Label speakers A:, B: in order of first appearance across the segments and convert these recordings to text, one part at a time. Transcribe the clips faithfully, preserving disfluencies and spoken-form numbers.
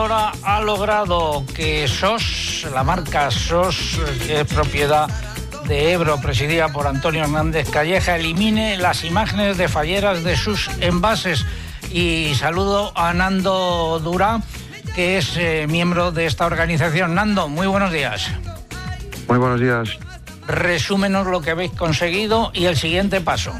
A: Ahora ha logrado que S O S, la marca S O S, que es propiedad de Ebro, presidida por Antonio Hernández Calleja, elimine las imágenes de falleras de sus envases. Y saludo a Nando Dura, que es eh, miembro de esta organización. Nando, muy buenos días.
B: Muy buenos días.
A: Resúmenos lo que habéis conseguido y el siguiente paso.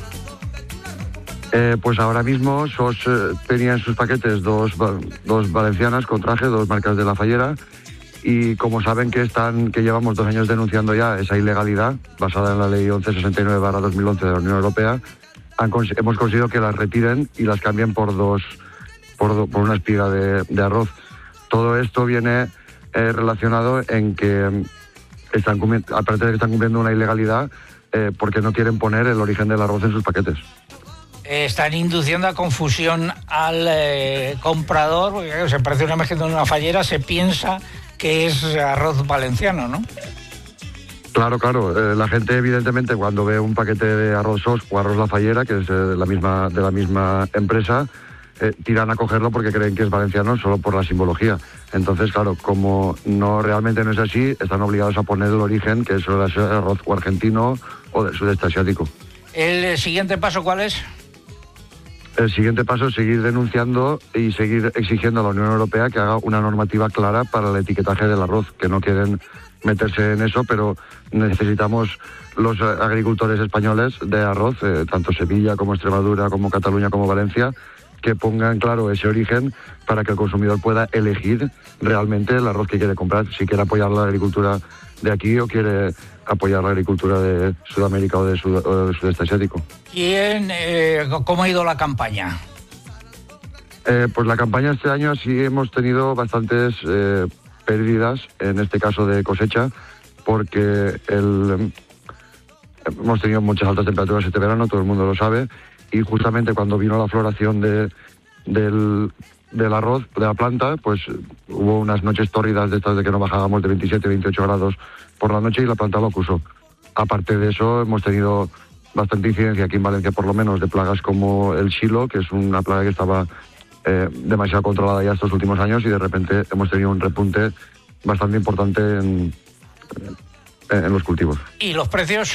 B: Eh, pues ahora mismo S O S eh, tenía en sus paquetes dos, dos valencianas con traje, dos marcas de la fallera, y como saben que están que llevamos dos años denunciando ya esa ilegalidad basada en la ley once sesenta y nueve barra dos mil once de la Unión Europea, han, hemos conseguido que las retiren y las cambien por dos por, do, por una espiga de, de arroz. Todo esto viene eh, relacionado en que están aparte de que están cumpliendo una ilegalidad eh, porque no quieren poner el origen del arroz en sus paquetes.
A: Están induciendo a confusión al eh, comprador, porque claro, se parece una imagen de una fallera, se piensa que es arroz valenciano, ¿no?
B: Claro, claro. Eh, la gente, evidentemente, cuando ve un paquete de arroz S O S o arroz La Fallera, que es eh, de la misma, de la misma empresa, eh, tiran a cogerlo porque creen que es valenciano solo por la simbología. Entonces, claro, como no realmente no es así, están obligados a poner el origen, que es el arroz o argentino o del sudeste asiático.
A: ¿El siguiente paso cuál es?
B: El siguiente paso es seguir denunciando y seguir exigiendo a la Unión Europea que haga una normativa clara para el etiquetaje del arroz, que no quieren meterse en eso, pero necesitamos los agricultores españoles de arroz, eh, tanto Sevilla como Extremadura, como Cataluña, como Valencia, que pongan claro ese origen para que el consumidor pueda elegir realmente el arroz que quiere comprar, si quiere apoyar la agricultura de aquí o quiere apoyar la agricultura de Sudamérica o, de Sud o del sudeste asiático.
A: ¿Quién, eh, cómo ha ido la campaña?
B: Eh, pues la campaña este año sí hemos tenido bastantes eh, pérdidas, en este caso de cosecha, porque el, hemos tenido muchas altas temperaturas este verano, todo el mundo lo sabe, y justamente cuando vino la floración de, del, del arroz, de la planta, pues hubo unas noches tórridas de estas de que no bajábamos de veintisiete, veintiocho grados por la noche y la planta lo acusó. Aparte de eso, hemos tenido bastante incidencia aquí en Valencia, por lo menos, de plagas como el xilo, que es una plaga que estaba eh, demasiado controlada ya estos últimos años, y de repente hemos tenido un repunte bastante importante en, en, en los cultivos.
A: ¿Y los precios?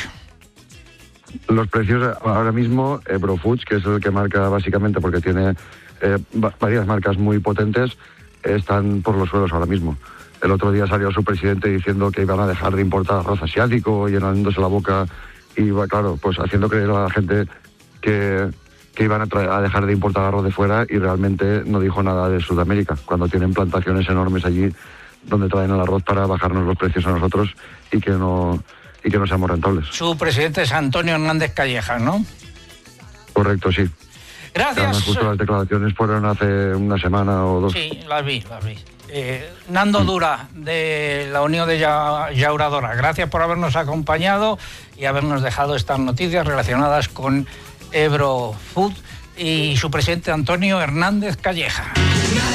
B: Los precios ahora mismo, Ebro Foods, que es el que marca básicamente porque tiene eh, varias marcas muy potentes, están por los suelos ahora mismo. El otro día salió su presidente diciendo que iban a dejar de importar arroz asiático, llenándose la boca y, claro, pues haciendo creer a la gente que, que iban a, a dejar de importar arroz de fuera, y realmente no dijo nada de Sudamérica, cuando tienen plantaciones enormes allí donde traen el arroz para bajarnos los precios a nosotros y que no, y que no seamos rentables.
A: Su presidente es Antonio Hernández Calleja, ¿no?
B: Correcto, sí.
A: Gracias.
B: Además, justo las declaraciones fueron hace una semana o dos.
A: Sí, las vi, las vi. Eh, Nando Dura, de la Unión de ya Llauradora, gracias por habernos acompañado y habernos dejado estas noticias relacionadas con Ebro Food y su presidente Antonio Hernández Calleja.